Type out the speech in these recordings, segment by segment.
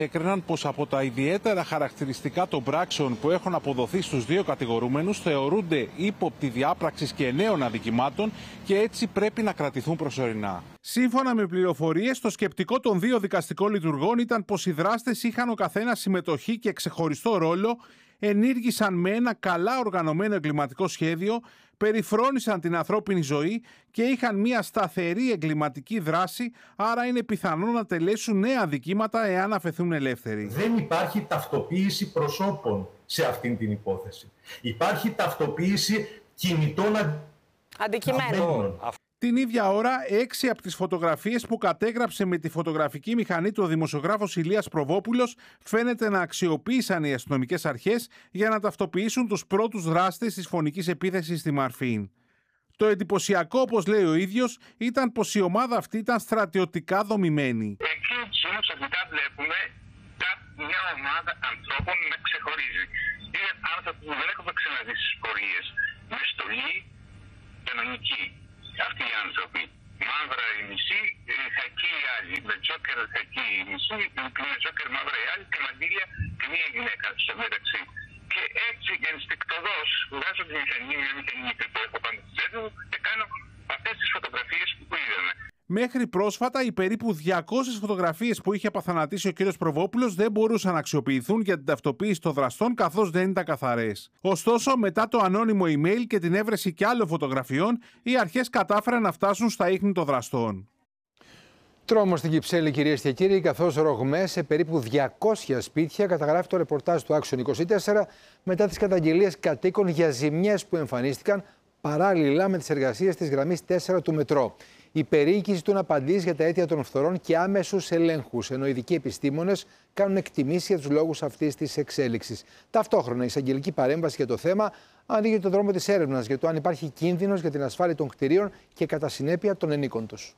Έκριναν πως από τα ιδιαίτερα χαρακτηριστικά των πράξεων που έχουν αποδοθεί στους δύο κατηγορούμενους θεωρούνται ύποπτοι διάπραξης και νέων αδικημάτων και έτσι πρέπει να κρατηθούν προσωρινά. Σύμφωνα με πληροφορίες, το σκεπτικό των δύο δικαστικών λειτουργών ήταν πως οι δράστες είχαν ο καθένας συμμετοχή και ξεχωριστό ρόλο, ενήργησαν με ένα καλά οργανωμένο εγκληματικό σχέδιο, περιφρόνησαν την ανθρώπινη ζωή και είχαν μια σταθερή εγκληματική δράση, άρα είναι πιθανό να τελέσουν νέα αδικήματα εάν αφαιθούν ελεύθεροι. Δεν υπάρχει ταυτοποίηση προσώπων σε αυτήν την υπόθεση. Υπάρχει ταυτοποίηση κινητών αντικειμένων. Την ίδια ώρα, 6 από τις φωτογραφίες που κατέγραψε με τη φωτογραφική μηχανή του δημοσιογράφος Ηλίας Προβόπουλος φαίνεται να αξιοποίησαν οι αστυνομικές αρχές για να ταυτοποιήσουν τους πρώτους δράστες της φωνικής επίθεσης στη Μαρφίν. Το εντυπωσιακό, όπως λέει ο ίδιος, ήταν πως η ομάδα αυτή ήταν στρατιωτικά δομημένη. Εκεί όμως αρχικά βλέπουμε μια ομάδα ανθρώπων να ξεχωρίζει. Είναι άνθρωποι που δεν έχουμε ξαναδεί στις πορείες, με στολή κανονική. Αυτοί οι άνθρωποι. Μαύρα η μισή, χακί οι άλλοι. Με τζόκερ χακί η μισή, με τζόκερ μαύρα οι άλλοι και μαντήλια και μία γυναίκα στο μεταξύ. Και έτσι ενστικτωδώς βγάζω τη μηχανή, μια μηχανή που έχω πάνω στη τσέπη μου και κάνω αυτές τις φωτογραφίες που είδαμε. Μέχρι πρόσφατα, οι περίπου 200 φωτογραφίες που είχε απαθανατήσει ο κ. Προβόπουλος δεν μπορούσαν να αξιοποιηθούν για την ταυτοποίηση των δραστών, καθώς δεν ήταν καθαρές. Ωστόσο, μετά το ανώνυμο email και την έβρεση κι άλλων φωτογραφιών, οι αρχές κατάφεραν να φτάσουν στα ίχνη των δραστών. Τρόμος στην Κυψέλη, κυρίες και κύριοι, καθώς ρογμές σε περίπου 200 σπίτια, καταγράφει το ρεπορτάζ του Action 24 μετά τις καταγγελίες κατοίκων για ζημιές που εμφανίστηκαν παράλληλα με τις εργασίες της γραμμής 4 του μετρό. Η περιοίκηση ζητούν απαντήσεις για τα αίτια των φθορών και άμεσους ελέγχους, ενώ οι ειδικοί επιστήμονες κάνουν εκτιμήσεις για τους λόγους αυτής της εξέλιξης. Ταυτόχρονα, η εισαγγελική παρέμβαση για το θέμα ανοίγει τον δρόμο της έρευνας για το αν υπάρχει κίνδυνος για την ασφάλεια των κτηρίων και κατά συνέπεια των ενίκων τους.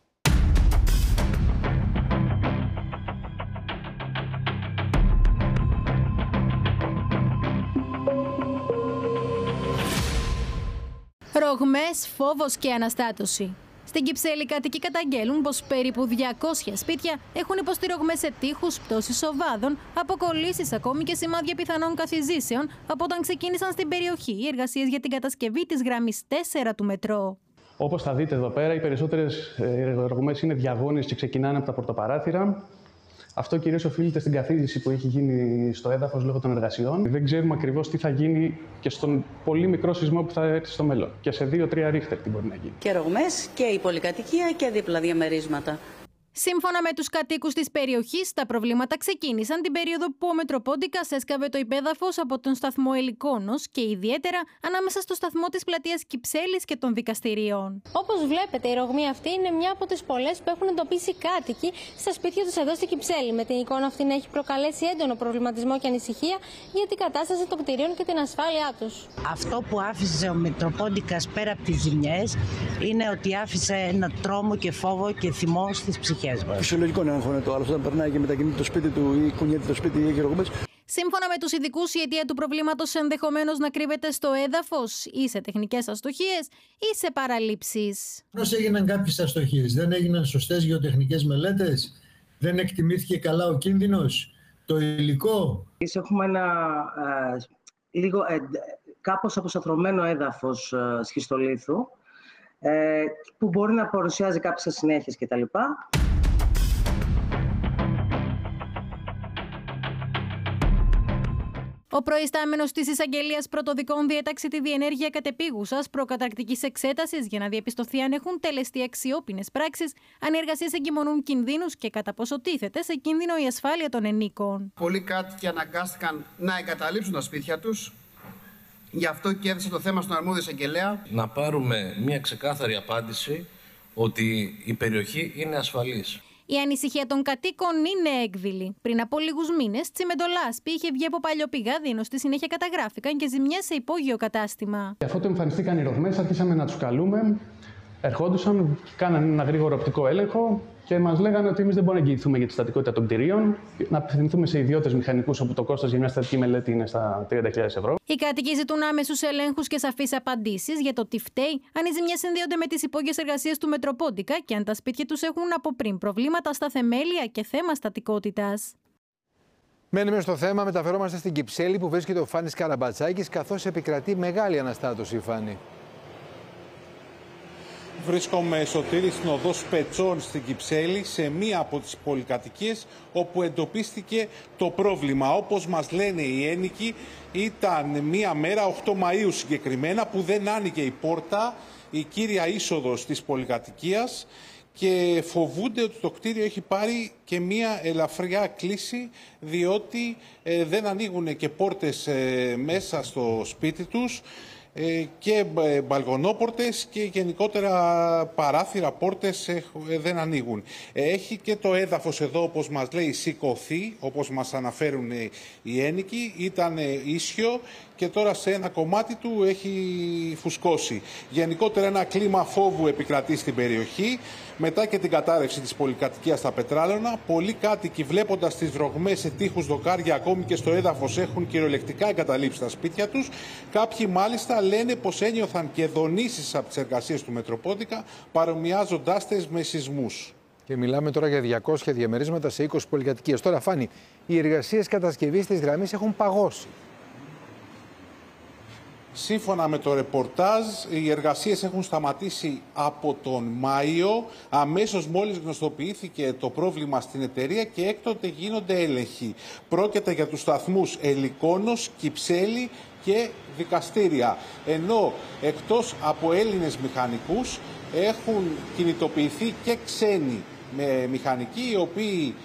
Ρογμές, φόβος και αναστάτωση. Στην Κυψέλη, κάτοικοι καταγγέλουν πως περίπου 200 σπίτια έχουν υποστεί ρογμές σε τοίχους, πτώσεις οβάδων, αποκολλήσεις, ακόμη και σημάδια πιθανών καθιζήσεων από όταν ξεκίνησαν στην περιοχή οι εργασίες για την κατασκευή της γραμμής 4 του μετρό. Όπως θα δείτε εδώ πέρα, οι περισσότερες ρογμές είναι διαγώνιες και ξεκινάνε από τα πορτοπαράθυρα. Αυτό κυρίως οφείλεται στην καθίζηση που έχει γίνει στο έδαφος λόγω των εργασιών. Δεν ξέρουμε ακριβώς τι θα γίνει και στον πολύ μικρό σεισμό που θα έρθει στο μέλλον. Και σε 2-3 ρίχτερ τι μπορεί να γίνει. Και ρογμές και η πολυκατοικία και δίπλα διαμερίσματα. Σύμφωνα με τους κατοίκους της περιοχής, τα προβλήματα ξεκίνησαν την περίοδο που ο Μετροπόντικας έσκαβε το υπέδαφος από τον σταθμό Ελικόνος και ιδιαίτερα ανάμεσα στο σταθμό της πλατείας Κυψέλης και των δικαστηρίων. Όπως βλέπετε, η ρογμή αυτή είναι μια από τις πολλές που έχουν εντοπίσει κάτοικοι στα σπίτια τους εδώ στη Κυψέλη, με την εικόνα αυτή να έχει προκαλέσει έντονο προβληματισμό και ανησυχία για την κατάσταση των κτηρίων και την ασφάλειά τους. Αυτό που άφησε ο Μετροπόντικας πέρα από τις ζημιές είναι ότι άφησε ένα τρόμο και φόβο και θυμό στις ψυχές. Φυσιολογικό να αγχώνεται το άλλο όταν περνάει και μετακινείται το σπίτι του ή κουνιέται το σπίτι ή έχει ρογμές. Σύμφωνα με τους ειδικούς, η αιτία του προβλήματος ενδεχομένως να κρύβεται στο έδαφος ή σε τεχνικές αστοχίες ή σε παραλήψεις. Πώς έγιναν κάποιες αστοχίες, δεν έγιναν σωστές γεωτεχνικές μελέτες, δεν εκτιμήθηκε καλά ο κίνδυνος, το υλικό. Έχουμε ένα κάπως αποσαφρωμένο έδαφος σχιστολίθου που μπορεί να παρουσιάζει κάποιες ασυνέχειες κτλ. Ο προϊστάμενος της εισαγγελίας πρωτοδικών διέταξε τη διενέργεια κατεπίγουσας προκαταρκτικής εξέτασης για να διαπιστωθεί αν έχουν τελεστεί αξιόπινες πράξεις, αν οι εργασίες εγκυμονούν κινδύνους και κατά πόσο τίθεται σε κίνδυνο η ασφάλεια των ενίκων. Πολλοί κάτοικοι αναγκάστηκαν να εγκαταλείψουν τα σπίτια τους. Γι' αυτό και έθεσε το θέμα στον αρμόδιο εισαγγελέα. Να πάρουμε μια ξεκάθαρη απάντηση ότι η περιοχή είναι ασφαλής. Η ανησυχία των κατοίκων είναι έκδηλη. Πριν από λίγους μήνες, Τσιμεντολάσπη είχε βγει από παλιό πηγάδι, ενώ στη συνέχεια καταγράφηκαν και ζημιές σε υπόγειο κατάστημα. Και αφού το εμφανιστήκαν οι ρογμές, άρχισαμε να τους καλούμε. Ερχόντουσαν, κάνανε ένα γρήγορο οπτικό έλεγχο και μας λέγανε ότι εμείς δεν μπορούμε να εγγυηθούμε για τη στατικότητα των κτηρίων, να απευθυνθούμε σε ιδιώτες μηχανικούς, όπου το κόστος για μια στατική μελέτη είναι στα 30.000 ευρώ. Οι κάτοικοι ζητούν άμεσους ελέγχους και σαφείς απαντήσεις για το τι φταίει, αν οι ζημιές συνδέονται με τις υπόγειες εργασίες του Μετροπόντικα και αν τα σπίτια τους έχουν από πριν προβλήματα στα θεμέλια και θέμα στατικότητας. Μένουμε στο θέμα, μεταφερόμαστε στην Κυψέλη που βρίσκεται ο Φάνης Καραμπατσάκης, καθώς επικρατεί μεγάλη αναστάτωση, Φάνη. Βρίσκομαι, Σωτήρη, στην οδό Σπετσών στην Κυψέλη, σε μία από τις πολυκατοικίες όπου εντοπίστηκε το πρόβλημα. Όπως μας λένε οι ένοικοι, ήταν μία μέρα, 8 Μαΐου συγκεκριμένα, που δεν άνοιγε η πόρτα, η κύρια είσοδος της πολυκατοικίας, και φοβούνται ότι το κτίριο έχει πάρει και μία ελαφριά κλίση, διότι δεν ανοίγουν και πόρτες μέσα στο σπίτι τους, και μπαλκονόπορτες και γενικότερα παράθυρα, πόρτες δεν ανοίγουν. Έχει και το έδαφος εδώ, όπως μας λέει, σηκωθεί, όπως μας αναφέρουν οι ένοικοι, ήταν ίσιο και τώρα σε ένα κομμάτι του έχει φουσκώσει. Γενικότερα ένα κλίμα φόβου επικρατεί στην περιοχή. Μετά και την κατάρρευση της πολυκατοικίας στα Πετράλωνα, πολλοί κάτοικοι, βλέποντας τις βροχμές σε τείχους, δοκάρια, ακόμη και στο έδαφος, έχουν κυριολεκτικά εγκαταλείψει τα σπίτια τους. Κάποιοι μάλιστα λένε πως ένιωθαν και δονήσεις από τις εργασίες του Μετροπόδικα, παρομοιάζοντάς τις με σεισμούς. Και μιλάμε τώρα για 200 διαμερίσματα σε 20 πολυκατοικίες. Τώρα, Φάνη, οι εργασίες κατασκευής της γραμμής έχουν παγώσει. Σύμφωνα με το ρεπορτάζ, οι εργασίες έχουν σταματήσει από τον Μάιο, αμέσως μόλις γνωστοποιήθηκε το πρόβλημα στην εταιρεία, και έκτοτε γίνονται έλεγχοι. Πρόκειται για τους σταθμούς Ελικόνος, Κυψέλη και Δικαστήρια. Ενώ εκτός από Έλληνες μηχανικούς έχουν κινητοποιηθεί και ξένοι μηχανικοί, οι οποίοι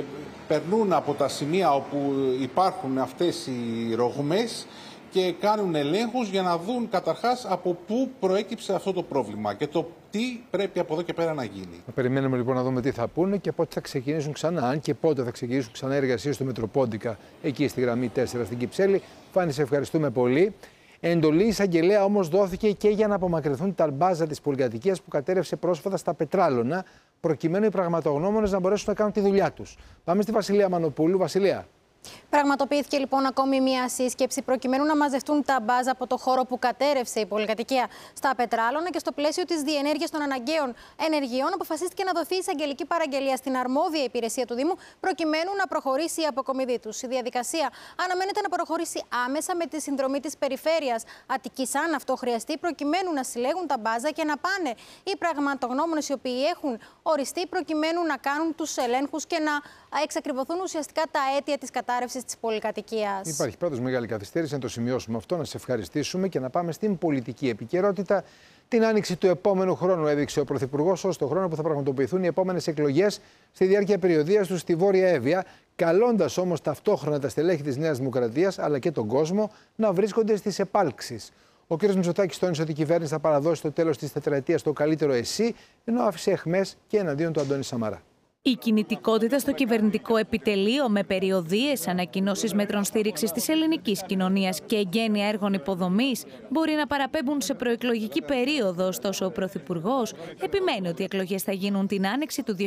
περνούν από τα σημεία όπου υπάρχουν αυτές οι ρογμές και κάνουν ελέγχους για να δουν καταρχάς από πού προέκυψε αυτό το πρόβλημα και το τι πρέπει από εδώ και πέρα να γίνει. Θα περιμένουμε λοιπόν να δούμε τι θα πούνε και πότε θα ξεκινήσουν ξανά, αν και πότε θα ξεκινήσουν ξανά οι εργασίες του Μετροπόντικα εκεί στη γραμμή 4 στην Κυψέλη. Φάνη, σε ευχαριστούμε πολύ. Εντολή εισαγγελέα όμως δόθηκε και για να απομακρυνθούν τα μπάζα της πολυκατοικίας που κατέρευσε πρόσφατα στα Πετράλωνα, προκειμένου οι πραγματογνώμονες να μπορέσουν να κάνουν τη δουλειά τους. Πάμε στη Βασιλεία Μανοπούλου. Βασιλεία. Πραγματοποιήθηκε λοιπόν ακόμη μία σύσκεψη προκειμένου να μαζευτούν τα μπάζα από το χώρο που κατέρευσε η πολυκατοικία στα Πετράλωνα, και στο πλαίσιο της διενέργειας των αναγκαίων ενεργειών αποφασίστηκε να δοθεί εισαγγελική παραγγελία στην αρμόδια υπηρεσία του Δήμου προκειμένου να προχωρήσει η αποκομιδή τους. Η διαδικασία αναμένεται να προχωρήσει άμεσα με τη συνδρομή της Περιφέρειας Αττικής, αν αυτό χρειαστεί, προκειμένου να συλλέγουν τα μπάζα και να πάνε οι πραγματογνώμονες οι οποίοι έχουν οριστεί προκειμένου να κάνουν τους ελέγχους και να εξακριβωθούν ουσιαστικά τα αίτια της κατάρρευσης της πολυκατοικίας. Υπάρχει πάντως μεγάλη καθυστέρηση, να το σημειώσουμε αυτό, να σε ευχαριστήσουμε και να πάμε στην πολιτική επικαιρότητα. Την άνοιξη του επόμενου χρόνου έδειξε ο Πρωθυπουργός ως το χρόνο που θα πραγματοποιηθούν οι επόμενες εκλογές στη διάρκεια περιοδίας του στη Βόρεια Εύβοια, καλώντας όμως ταυτόχρονα τα στελέχη της Νέας Δημοκρατίας αλλά και τον κόσμο να βρίσκονται στις επάλξεις. Ο κ. Μητσοτάκης τόνισε ότι η κυβέρνηση θα παραδώσει στο τέλος της τετραετίας το καλύτερο εσύ, ενώ άφησε αιχμές και εναντίον του Αντώνη Σαμαρά. Η κινητικότητα στο κυβερνητικό επιτελείο, με περιοδίες, ανακοινώσεις μέτρων στήριξης της ελληνικής κοινωνίας και εγγένεια έργων υποδομής, μπορεί να παραπέμπουν σε προεκλογική περίοδο. Ωστόσο, ο Πρωθυπουργός επιμένει ότι οι εκλογές θα γίνουν την άνοιξη του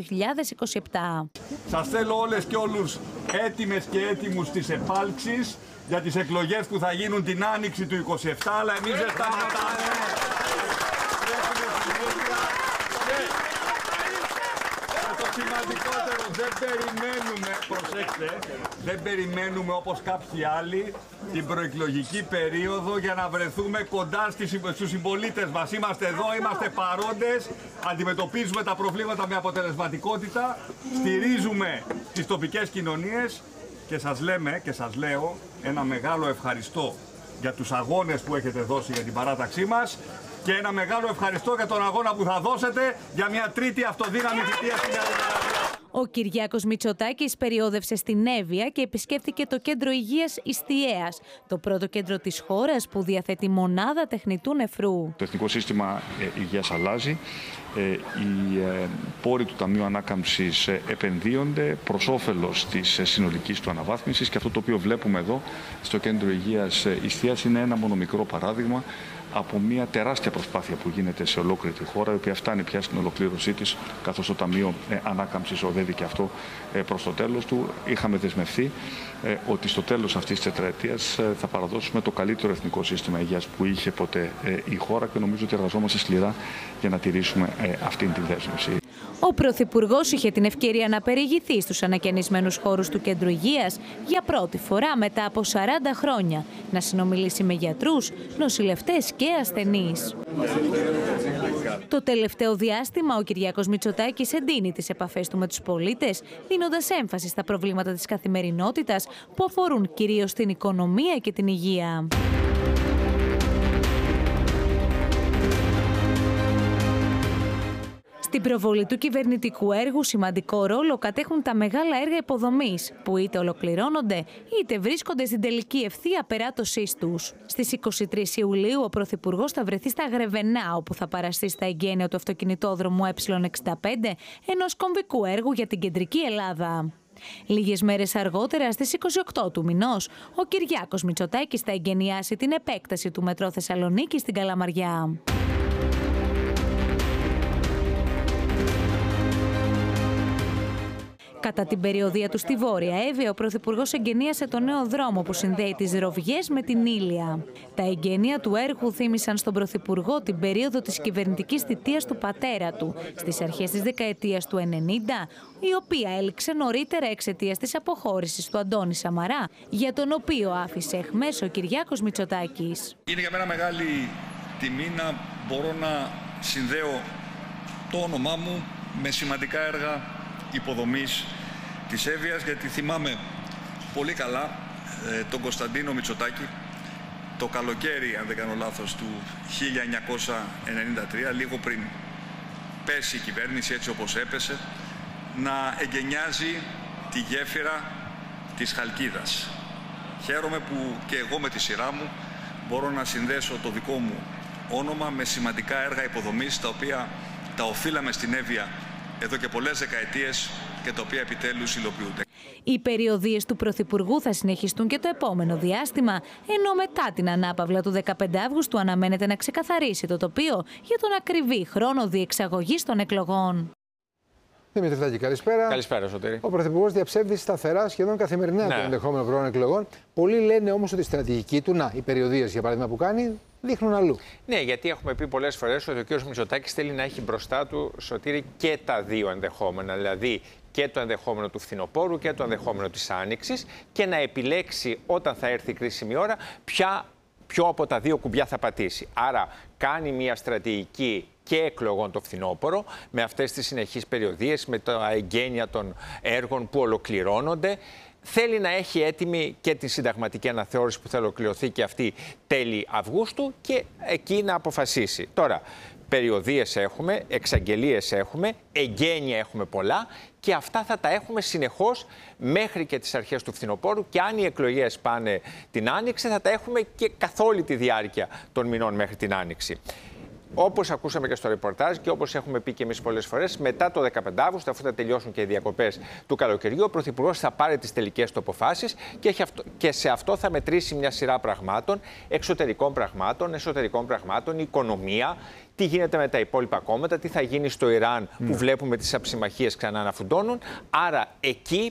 2027. Σας θέλω όλες και όλους έτοιμες και έτοιμους στις επάλξεις για τις εκλογές που θα γίνουν την άνοιξη του 2027, αλλά εμείς δεν σταματάμε. Σημαντικότερο, δεν περιμένουμε όπως κάποιοι άλλοι την προεκλογική περίοδο για να βρεθούμε κοντά στους συμπολίτες μας. Είμαστε εδώ, είμαστε παρόντες, αντιμετωπίζουμε τα προβλήματα με αποτελεσματικότητα, στηρίζουμε τις τοπικές κοινωνίες και σας λέμε και σας λέω ένα μεγάλο ευχαριστώ για τους αγώνες που έχετε δώσει για την παράταξή μας και ένα μεγάλο ευχαριστώ για τον αγώνα που θα δώσετε για μια τρίτη αυτοδύναμη θητεία στην Νέα Δημοκρατία. Ο Κυριάκος Μητσοτάκης περιόδευσε στην Εύβοια και επισκέφθηκε το Κέντρο Υγείας Ιστιαίας, το πρώτο κέντρο της χώρας που διαθέτει μονάδα τεχνητού νεφρού. Το Εθνικό Σύστημα Υγείας αλλάζει. Οι πόροι του Ταμείου Ανάκαμψης επενδύονται προς όφελος της συνολικής του αναβάθμισης, και αυτό το οποίο βλέπουμε εδώ στο Κέντρο Υγείας Ιστιαίας είναι ένα μόνο μικρό παράδειγμα από μια τεράστια προσπάθεια που γίνεται σε ολόκληρη τη χώρα, η οποία φτάνει πια στην ολοκλήρωσή της, καθώς το Ταμείο Ανάκαμψης οδεύει και αυτό προς το τέλος του. Είχαμε δεσμευθεί ότι στο τέλος αυτής της τετραετίας θα παραδώσουμε το καλύτερο εθνικό σύστημα υγείας που είχε ποτέ η χώρα, και νομίζω ότι εργαζόμαστε σκληρά για να τηρήσουμε αυτή την δέσμευση. Ο Πρωθυπουργός είχε την ευκαιρία να περιηγηθεί στους ανακαινισμένους χώρους του Κέντρου Υγείας για πρώτη φορά μετά από 40 χρόνια, να συνομιλήσει με γιατρούς, νοσηλευτές και ασθενείς. Το τελευταίο διάστημα, ο Κυριάκος Μητσοτάκης εντείνει τις επαφές του με τους πολίτες, δίνοντας έμφαση στα προβλήματα της καθημερινότητας που αφορούν κυρίως την οικονομία και την υγεία. Στην προβολή του κυβερνητικού έργου σημαντικό ρόλο κατέχουν τα μεγάλα έργα υποδομής, που είτε ολοκληρώνονται είτε βρίσκονται στην τελική ευθεία περάτωσής τους. Στις 23 Ιουλίου ο Πρωθυπουργός θα βρεθεί στα Γρεβενά, όπου θα παραστεί στα εγγένεια του αυτοκινητόδρομου Ε65, ενός κομβικού έργου για την κεντρική Ελλάδα. Λίγες μέρες αργότερα, στις 28 του μηνός, ο Κυριάκος Μητσοτάκης θα εγγενιάσει την επέκταση του μετρό Θεσσαλονίκη στην Καλαμαριά. Κατά την περιοδεία του στη Βόρεια Εύβοια, ο Πρωθυπουργός εγγενίασε το νέο δρόμο που συνδέει τις Ροβιές με την Ήλια. Τα εγγένεια του έργου θύμισαν στον Πρωθυπουργό την περίοδο της κυβερνητικής θητείας του πατέρα του, στις αρχές της δεκαετίας του 90, η οποία έληξε νωρίτερα εξαιτίας της αποχώρησης του Αντώνη Σαμαρά, για τον οποίο άφησε εχμές ο Κυριάκος Μητσοτάκης. Είναι για μένα μεγάλη τιμή να μπορώ να συνδέω το όνομά μου με σημαντικά έργα υποδομής της Εύβοιας, γιατί θυμάμαι πολύ καλά τον Κωνσταντίνο Μητσοτάκη το καλοκαίρι, αν δεν κάνω λάθος, του 1993, λίγο πριν πέσει η κυβέρνηση έτσι όπως έπεσε, να εγκαινιάζει τη γέφυρα της Χαλκίδας. Χαίρομαι που και εγώ με τη σειρά μου μπορώ να συνδέσω το δικό μου όνομα με σημαντικά έργα υποδομής, τα οποία τα οφείλαμε στην Εύβοια εδώ και πολλές δεκαετίες και τα οποία επιτέλους υλοποιούνται. Οι περιοδίες του Πρωθυπουργού θα συνεχιστούν και το επόμενο διάστημα, ενώ μετά την ανάπαυλα του 15 Αύγουστου αναμένεται να ξεκαθαρίσει το τοπίο για τον ακριβή χρόνο διεξαγωγής των εκλογών. Δημήτρη Τάκη, καλησπέρα. Καλησπέρα, Σωτήρη. Ο Πρωθυπουργός διαψεύδει σταθερά, σχεδόν καθημερινά, το ενδεχόμενο χρόνων εκλογών. Πολλοί λένε όμως ότι η στρατηγική του, οι περιοδίες για παράδειγμα που κάνει, δείχνουν αλλού. Ναι, γιατί έχουμε πει πολλές φορές ότι ο κ. Μητσοτάκης θέλει να έχει μπροστά του, Σωτήρη, και τα δύο ενδεχόμενα. Δηλαδή και το ενδεχόμενο του φθινοπόρου και το ενδεχόμενο της άνοιξης, και να επιλέξει όταν θα έρθει η κρίσιμη ώρα ποιο από τα δύο κουμπιά θα πατήσει. Άρα κάνει μια στρατηγική και εκλογών το φθινόπωρο, με αυτές τις συνεχείς περιοδίες, με τα εγγένεια των έργων που ολοκληρώνονται. Θέλει να έχει έτοιμη και τη συνταγματική αναθεώρηση που θα ολοκληρωθεί και αυτή τέλη Αυγούστου, και εκεί να αποφασίσει. Τώρα, περιοδίες έχουμε, εξαγγελίες έχουμε, εγγένεια έχουμε πολλά, και αυτά θα τα έχουμε συνεχώς μέχρι και τις αρχές του φθινοπόρου, και αν οι εκλογές πάνε την Άνοιξη θα τα έχουμε και καθ' όλη τη διάρκεια των μηνών μέχρι την Άνοιξη. Όπως ακούσαμε και στο ρεπορτάζ και όπως έχουμε πει και εμείς πολλές φορές, μετά το 15 Αύγουστο, αφού θα τελειώσουν και οι διακοπές του καλοκαιριού, ο Πρωθυπουργός θα πάρει τις τελικές του αποφάσεις και σε αυτό θα μετρήσει μια σειρά πραγμάτων, εξωτερικών πραγμάτων, εσωτερικών πραγμάτων, οικονομία, τι γίνεται με τα υπόλοιπα κόμματα, τι θα γίνει στο Ιράν που βλέπουμε τις αψημαχίες ξανά να φουντώνουν. Άρα εκεί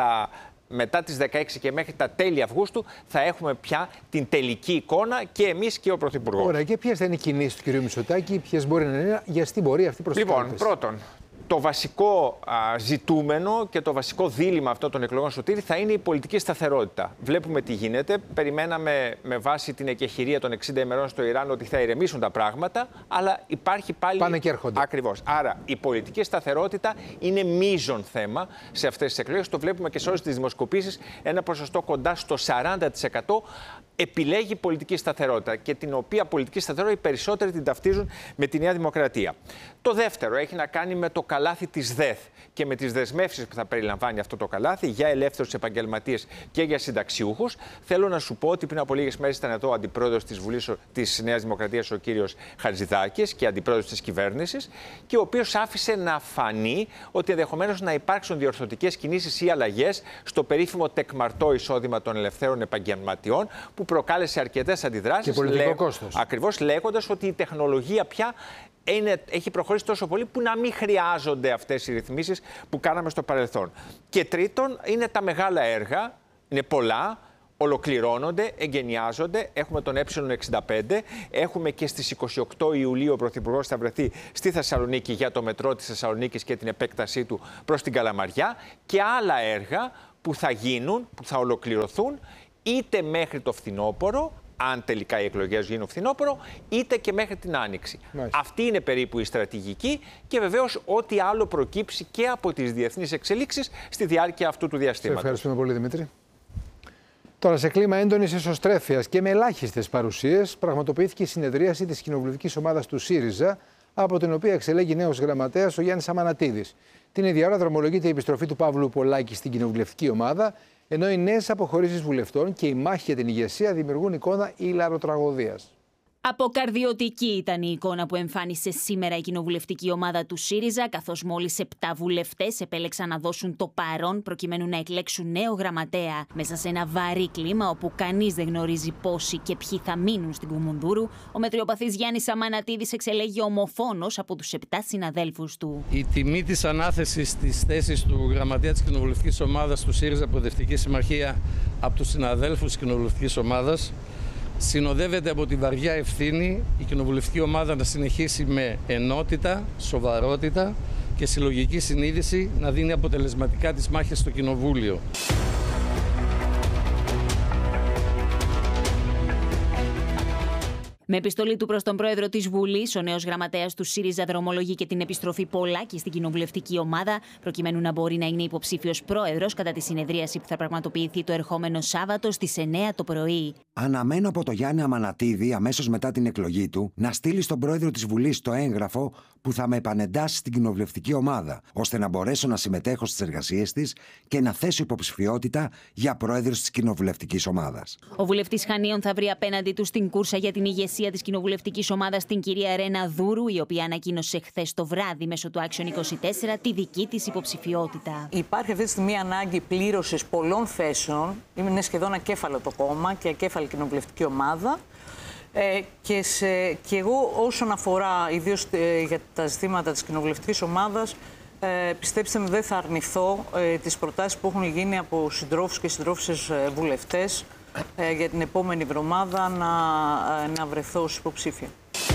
μετά τις 16 και μέχρι τα τέλη Αυγούστου θα έχουμε πια την τελική εικόνα, και εμείς και ο Πρωθυπουργός. Ωραία, και ποιες θα είναι οι κινήσεις του κ. Μητσοτάκη, ποιες μπορεί να είναι, για στην πορεία αυτή προς την Λοιπόν, πρώτον, το βασικό ζητούμενο και το βασικό δίλημμα αυτών των εκλογών, Σωτήρη, θα είναι η πολιτική σταθερότητα. Βλέπουμε τι γίνεται. Περιμέναμε με βάση την εκεχηρία των 60 ημερών στο Ιράν ότι θα ηρεμήσουν τα πράγματα, αλλά υπάρχει πάλι. Πάνε και έρχονται. Ακριβώς. Άρα η πολιτική σταθερότητα είναι μείζον θέμα σε αυτές τις εκλογές. Το βλέπουμε και σε όλες τις δημοσκοπήσεις. Ένα ποσοστό κοντά στο 40% επιλέγει πολιτική σταθερότητα, και την οποία πολιτική σταθερότητα οι περισσότεροι την ταυτίζουν με τη Νέα Δημοκρατία. Το δεύτερο έχει να κάνει με το καλάθι της ΔΕΘ και με τις δεσμεύσεις που θα περιλαμβάνει αυτό το καλάθι για ελεύθερους επαγγελματίες και για συνταξιούχους. Θέλω να σου πω ότι πριν από λίγες μέρες ήταν εδώ ο αντιπρόεδρος της Βουλής της Νέας Δημοκρατίας, ο κύριος Χατζηδάκης, και αντιπρόεδρος της κυβέρνησης, και ο οποίος άφησε να φανεί ότι ενδεχομένως να υπάρξουν διορθωτικές κινήσεις ή αλλαγές στο περίφημο τεκμαρτό εισόδημα των ελευθέρων επαγγελματιών, που προκάλεσε αρκετές αντιδράσεις. Και πολιτικό κόστος. Ακριβώς, λέγοντας ότι η τεχνολογία πια έχει προχωρήσει τόσο πολύ που να μην χρειάζονται αυτές οι ρυθμίσεις που κάναμε στο παρελθόν. Και τρίτον, είναι τα μεγάλα έργα, είναι πολλά, ολοκληρώνονται, εγκαινιάζονται. Έχουμε τον Ε65. Έχουμε και στις 28 Ιουλίου ο Πρωθυπουργός θα βρεθεί στη Θεσσαλονίκη για το μετρό της Θεσσαλονίκης και την επέκτασή του προς την Καλαμαριά. Και άλλα έργα που θα γίνουν, που θα ολοκληρωθούν είτε μέχρι το φθινόπωρο, αν τελικά οι εκλογές γίνουν φθινόπωρο, είτε και μέχρι την Άνοιξη. Μάλιστα. Αυτή είναι περίπου η στρατηγική και βεβαίως ό,τι άλλο προκύψει και από τις διεθνείς εξελίξεις στη διάρκεια αυτού του διαστήματος. Ευχαριστούμε πολύ, Δημήτρη. Τώρα, σε κλίμα έντονης εσωστρέφειας και με ελάχιστες παρουσίες, πραγματοποιήθηκε η συνεδρίαση της κοινοβουλευτικής ομάδας του ΣΥΡΙΖΑ, από την οποία εξελέγει νέος γραμματέας ο Γιάννης Αμανατίδης. Την ίδια ώρα δρομολογείται η επιστροφή του Παύλου Πολάκη στην κοινοβουλευτική ομάδα, ενώ οι νέες αποχωρήσεις βουλευτών και η μάχη για την ηγεσία δημιουργούν εικόνα ηλαροτραγωδίας. Αποκαρδιωτική ήταν η εικόνα που εμφάνισε σήμερα η κοινοβουλευτική ομάδα του ΣΥΡΙΖΑ, καθώς μόλις 7 βουλευτές επέλεξαν να δώσουν το παρόν προκειμένου να εκλέξουν νέο γραμματέα. Μέσα σε ένα βαρύ κλίμα όπου κανείς δεν γνωρίζει πόσοι και ποιοι θα μείνουν στην Κουμουνδούρου, ο μετριοπαθής Γιάννης Αμανατίδης εξελέγει ομοφόνος από τους 7 συναδέλφους του. Η τιμή της ανάθεσης της θέσης του γραμματέα της κοινοβουλευτικής ομάδας του ΣΥΡΙΖΑ Προοδευτική Συμμαχία από τους συναδέλφους της κοινοβουλευτικής ομάδας συνοδεύεται από τη βαριά ευθύνη η κοινοβουλευτική ομάδα να συνεχίσει με ενότητα, σοβαρότητα και συλλογική συνείδηση να δίνει αποτελεσματικά τις μάχες στο Κοινοβούλιο. Με επιστολή του προς τον πρόεδρο της Βουλής, ο νέος γραμματέας του ΣΥΡΙΖΑ δρομολογεί και την επιστροφή Πολάκη στην κοινοβουλευτική ομάδα, προκειμένου να μπορεί να είναι υποψήφιος πρόεδρος κατά τη συνεδρίαση που θα πραγματοποιηθεί το ερχόμενο Σάββατο στις 9 το πρωί. Αναμένω από τον Γιάννη Αμανατίδη, αμέσως μετά την εκλογή του, να στείλει στον πρόεδρο της Βουλής το έγγραφο που θα με επανεντάσει στην κοινοβουλευτική ομάδα, ώστε να μπορέσω να συμμετέχω στις εργασίες της και να θέσω υποψηφιότητα για πρόεδρος της κοινοβουλευτικής ομάδας. Ο βουλευτής Χανίων θα βρει απέναντι του στην κούρσα για την ηγεσία της κοινοβουλευτικής ομάδας την κυρία Ρένα Δούρου, η οποία ανακοίνωσε χθες το βράδυ μέσω του Action 24 τη δική της υποψηφιότητα. Υπάρχει αυτή τη στιγμή ανάγκη πλήρωσης πολλών θέσεων. Είναι σχεδόν ακέφαλο το κόμμα και ακέφαλη κοινοβουλευτική ομάδα. Και εγώ όσον αφορά ιδίως για τα ζητήματα της κοινοβουλευτικής ομάδας, πιστέψτε με, δεν θα αρνηθώ τις προτάσεις που έχουν γίνει από συντρόφους και συντρόφισσες βουλευτές για την επόμενη εβδομάδα να βρεθώ ως υποψήφια.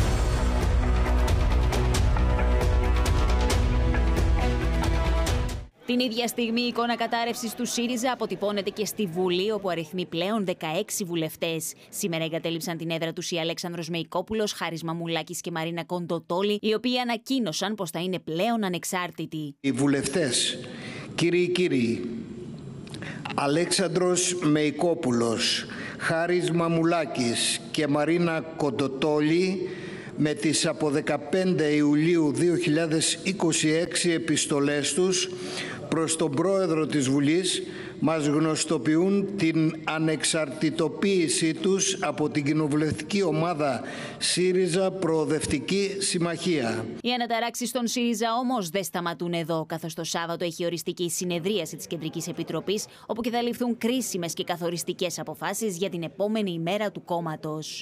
Την ίδια στιγμή η εικόνα κατάρρευσης του ΣΥΡΙΖΑ αποτυπώνεται και στη Βουλή, όπου αριθμεί πλέον 16 βουλευτές. Σήμερα εγκατέλειψαν την έδρα τους οι Αλέξανδρος Μεϊκόπουλος, Χάρης Μαμουλάκης και Μαρίνα Κοντοτόλη, οι οποίοι ανακοίνωσαν πως θα είναι πλέον ανεξάρτητοι. Οι βουλευτές, κύριοι, Αλέξανδρος Μεϊκόπουλος, Χάρης Μαμουλάκης και Μαρίνα Κοντοτόλη, με τις από 15 Ιουλίου 2026 επιστολές τους προς τον Πρόεδρο της Βουλής μας γνωστοποιούν την ανεξαρτητοποίησή τους από την κοινοβουλευτική ομάδα ΣΥΡΙΖΑ Προοδευτική Συμμαχία. Οι αναταράξεις στον ΣΥΡΙΖΑ όμως δεν σταματούν εδώ, καθώς το Σάββατο έχει οριστεί και η συνεδρίαση της Κεντρικής Επιτροπής, όπου και θα ληφθούν κρίσιμες και καθοριστικές αποφάσεις για την επόμενη ημέρα του κόμματος.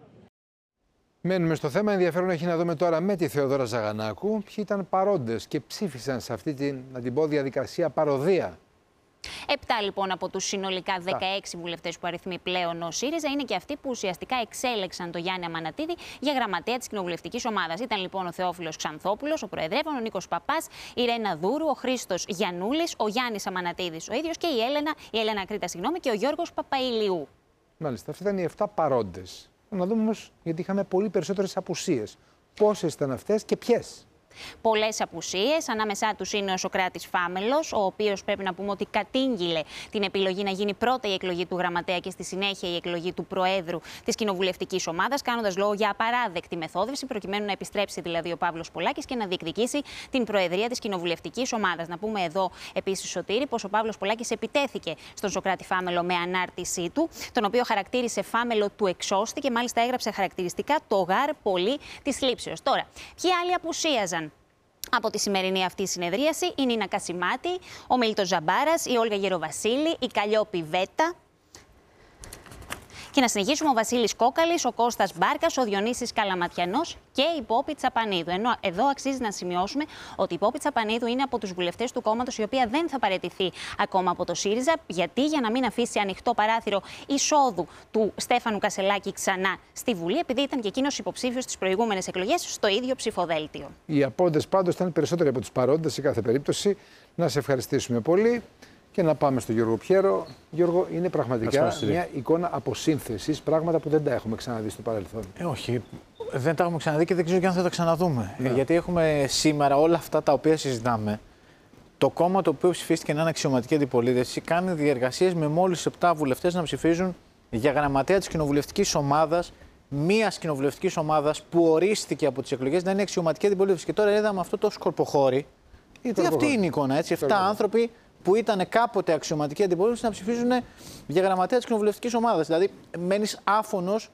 Μένουμε στο θέμα. Ενδιαφέρον έχει να δούμε τώρα με τη Θεοδόρα Ζαγανάκου ποιοι ήταν παρόντες και ψήφισαν σε αυτή την, να την πω, διαδικασία παροδία. 7 λοιπόν από τους συνολικά 16 βουλευτές που αριθμεί πλέον ο ΣΥΡΙΖΑ είναι και αυτοί που ουσιαστικά εξέλεξαν τον Γιάννη Αμανατίδη για γραμματέα της κοινοβουλευτικής ομάδας. Ήταν λοιπόν ο Θεόφιλος Ξανθόπουλος, ο Προεδρεύων, ο Νίκος Παπάς, η Ρένα Δούρου, ο Χρήστος Γιαννούλης, ο Γιάννης Αμανατίδης ο ίδιος και η Έλενα Κρήτα και ο Γιώργος Παπαηλιού. Μάλιστα, αυτοί ήταν οι 7 παρόντες. Να δούμε όμως, γιατί είχαμε πολύ περισσότερες απουσίες. Πόσες ήταν αυτές και ποιες? Πολλές απουσίες. Ανάμεσά τους είναι ο Σωκράτης Φάμελος, ο οποίος πρέπει να πούμε ότι κατήγγειλε την επιλογή να γίνει πρώτα η εκλογή του γραμματέα και στη συνέχεια η εκλογή του Προέδρου της κοινοβουλευτικής ομάδας, κάνοντας λόγο για απαράδεκτη μεθόδευση, προκειμένου να επιστρέψει δηλαδή ο Παύλος Πολάκης και να διεκδικήσει την Προεδρία της κοινοβουλευτικής ομάδας. Να πούμε εδώ επίσης, Σωτήρη, πως ο Παύλος Πολάκης επιτέθηκε στον Σωκράτη Φάμελο με ανάρτησή του, τον οποίο χαρακτήρισε Φάμελο του εξώστη και μάλιστα έγραψε χαρακτηριστικά το γάρ πολύ της θλίψεως. Τώρα, ποιοι άλλοι απουσίαζαν από τη σημερινή αυτή συνεδρίαση? Η Νίνα Κασιμάτη, ο Μίλτος Ζαμπάρας, η Όλγα Γεροβασίλη, η Καλλιόπη Βέτα Και να συνεχίσουμε, ο Βασίλης Κόκαλης, ο Κώστας Μπάρκας, ο Διονύσης Καλαματιανός και η Πόπη Τσαπανίδου. Ενώ εδώ αξίζει να σημειώσουμε ότι η Πόπη Τσαπανίδου είναι από τους βουλευτές του κόμματος η οποία δεν θα παραιτηθεί ακόμα από το ΣΥΡΙΖΑ. Γιατί? Για να μην αφήσει ανοιχτό παράθυρο εισόδου του Στέφανου Κασελάκη ξανά στη Βουλή, επειδή ήταν και εκείνος υποψήφιος στις προηγούμενες εκλογές στο ίδιο ψηφοδέλτιο. Οι απόντες πάντως ήταν περισσότεροι από τους παρόντες σε κάθε περίπτωση. Να σε ευχαριστήσουμε πολύ και να πάμε στον Γιώργο Πιέρο. Γιώργο, είναι πραγματικά μια εικόνα αποσύνθεσης, πράγματα που δεν τα έχουμε ξαναδεί στο παρελθόν. Όχι, δεν τα έχουμε ξαναδεί και δεν ξέρω και αν θα τα ξαναδούμε. Γιατί έχουμε σήμερα όλα αυτά τα οποία συζητάμε. Το κόμμα το οποίο ψηφίστηκε να είναι αξιωματική αντιπολίτευση κάνει διεργασίες με μόλις 7 βουλευτές να ψηφίζουν για γραμματέα της κοινοβουλευτικής ομάδας, μιας κοινοβουλευτικής ομάδας που ορίστηκε από τις εκλογές να είναι αξιωματική αντιπολίτευση. Και τώρα είδαμε αυτό το σκορποχώρι. Γιατί αυτή είναι η εικόνα, έτσι. 7 άνθρωποι που ήταν κάποτε αξιωματική αντιπολίτευση να ψηφίζουν για γραμματέα της κοινοβουλευτικής ομάδας. Δηλαδή, μένεις άφωνος,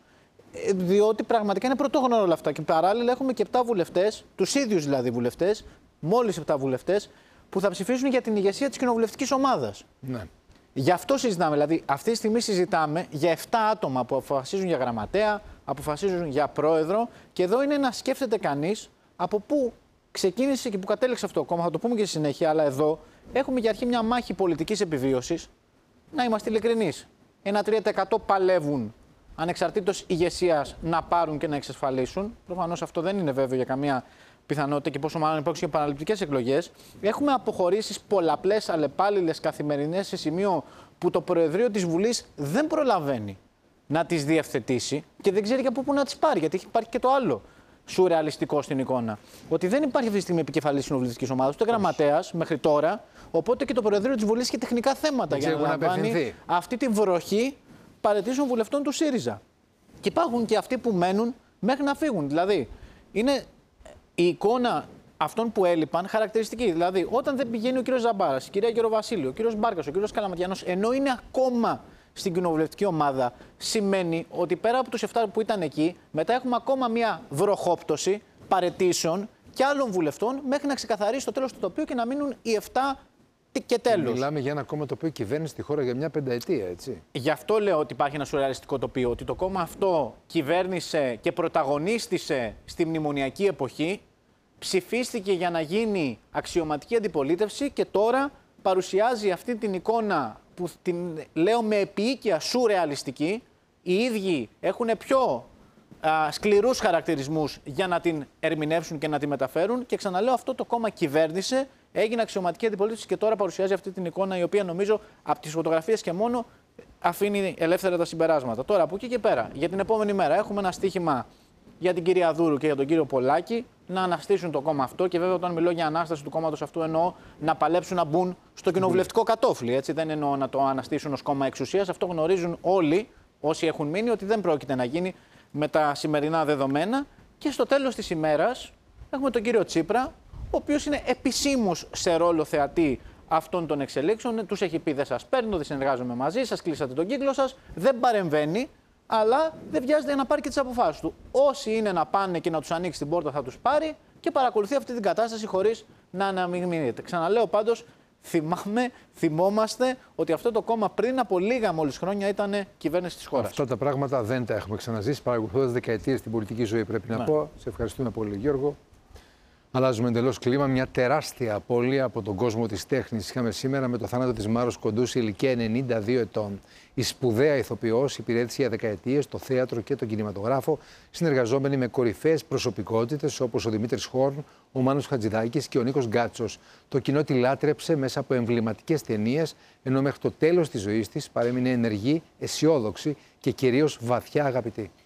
διότι πραγματικά είναι πρωτόγνωρο όλα αυτά. Και παράλληλα έχουμε και 7 βουλευτές, τους ίδιους δηλαδή βουλευτές, μόλις 7 βουλευτές, που θα ψηφίσουν για την ηγεσία της κοινοβουλευτικής ομάδας. Ναι. Γι' αυτό συζητάμε. Δηλαδή, αυτή τη στιγμή συζητάμε για 7 άτομα που αποφασίζουν για γραμματέα, αποφασίζουν για πρόεδρο. Και εδώ είναι να σκέφτεται κανείς από πού ξεκίνησε και που κατέληξε αυτό το κόμμα. Θα το πούμε και στη συνέχεια, αλλά εδώ έχουμε για αρχή μια μάχη πολιτικής επιβίωσης. Να είμαστε ειλικρινείς. 1-3% παλεύουν ανεξαρτήτως ηγεσίας να πάρουν και να εξασφαλίσουν. Προφανώς αυτό δεν είναι βέβαιο για καμία πιθανότητα και πόσο μάλλον υπάρξουν και επαναληπτικές εκλογές. Έχουμε αποχωρήσεις πολλαπλές, αλλεπάλληλες, καθημερινές, σε σημείο που το Προεδρείο της Βουλής δεν προλαβαίνει να τις διευθετήσει και δεν ξέρει και από πού να τις πάρει. Γιατί υπάρχει και το άλλο σουρεαλιστικό στην εικόνα. Ότι δεν υπάρχει αυτή τη στιγμή επικεφαλής κοινοβουλευτικής ομάδας, ούτε γραμματέας μέχρι τώρα. Οπότε και το Προεδρείο της Βουλής έχει τεχνικά θέματα για να λαμβάνει αυτή τη βροχή παραιτήσεων βουλευτών του ΣΥΡΙΖΑ. Και υπάρχουν και αυτοί που μένουν μέχρι να φύγουν. Δηλαδή, είναι η εικόνα αυτών που έλειπαν χαρακτηριστική. Δηλαδή, όταν δεν πηγαίνει ο κύριος Ζαμπάρας, η κυρία Γεροβασίλη, ο κύριος Μπάρκας, ο κύριος Καλαματιανός, ενώ είναι ακόμα στην κοινοβουλευτική ομάδα, σημαίνει ότι πέρα από τους 7 που ήταν εκεί, μετά έχουμε ακόμα μια βροχόπτωση παραιτήσεων και άλλων βουλευτών μέχρι να ξεκαθαρίσει το τέλος του τοπίου και να μείνουν οι 7 και τέλος. Μιλάμε για ένα κόμμα το οποίο κυβέρνησε τη χώρα για μια πενταετία, έτσι. Γι' αυτό λέω ότι υπάρχει ένα σουρεαλιστικό τοπίο, ότι το κόμμα αυτό κυβέρνησε και πρωταγωνίστησε στη μνημονιακή εποχή, ψηφίστηκε για να γίνει αξιωματική αντιπολίτευση και τώρα παρουσιάζει αυτή την εικόνα που την λέω με επίοικια σουρεαλιστική. Οι ίδιοι έχουν πιο σκληρούς χαρακτηρισμούς για να την ερμηνεύσουν και να τη μεταφέρουν και ξαναλέω αυτό το κόμμα κυβέρνησε, έγινε αξιωματική αντιπολίτευση και τώρα παρουσιάζει αυτή την εικόνα η οποία νομίζω από τις φωτογραφίες και μόνο αφήνει ελεύθερα τα συμπεράσματα. Τώρα από εκεί και πέρα για την επόμενη μέρα έχουμε ένα στοίχημα για την κυρία Δούρου και για τον κύριο Πολάκη να αναστήσουν το κόμμα αυτό και βέβαια όταν μιλώ για ανάσταση του κόμματος αυτού εννοώ να παλέψουν να μπουν στο κοινοβουλευτικό κατόφλι. Έτσι, δεν εννοώ να το αναστήσουν ως κόμμα εξουσίας. Αυτό γνωρίζουν όλοι όσοι έχουν μείνει ότι δεν πρόκειται να γίνει με τα σημερινά δεδομένα. Και στο τέλος της ημέρας έχουμε τον κύριο Τσίπρα, ο οποίος είναι επισήμως σε ρόλο θεατή αυτών των εξελίξεων. Τους έχει πει: δεν σας παίρνω, δεν συνεργάζομαι μαζί σας, κλείσατε τον κύκλο σας, δεν παρεμβαίνει. Αλλά δεν βιάζεται για να πάρει και τις αποφάσεις του. Όσοι είναι να πάνε και να τους ανοίξει την πόρτα θα τους πάρει και παρακολουθεί αυτή την κατάσταση χωρίς να αναμειγνύεται. Ξαναλέω πάντως, θυμόμαστε ότι αυτό το κόμμα πριν από λίγα μόλις χρόνια ήταν κυβέρνηση της χώρας. Αυτά τα πράγματα δεν τα έχουμε ξαναζήσει παρακολουθώντας δεκαετίες στην πολιτική ζωή, πρέπει να πω. Σε ευχαριστούμε πολύ, Γιώργο. Αλλάζουμε εντελώς κλίμα. Μια τεράστια απώλεια από τον κόσμο της τέχνης είχαμε σήμερα με το θάνατο της Μάρος Κοντού σε ηλικία 92 ετών. Η σπουδαία ηθοποιός υπηρέτησε για δεκαετίες το θέατρο και τον κινηματογράφο, συνεργαζόμενη με κορυφαίες προσωπικότητες όπως ο Δημήτρης Χόρν, ο Μάνος Χατζηδάκης και ο Νίκος Γκάτσος. Το κοινό τη λάτρεψε μέσα από εμβληματικές ταινίες, ενώ μέχρι το τέλος της ζωής της παρέμεινε ενεργή, αισιόδοξη και κυρίως βαθιά αγαπητή.